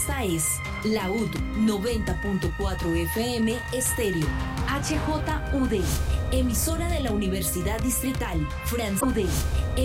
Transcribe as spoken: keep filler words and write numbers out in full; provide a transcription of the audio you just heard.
Esta es la U D noventa punto cuatro F M Estéreo, H J U D, emisora de la Universidad Distrital Francisco U D.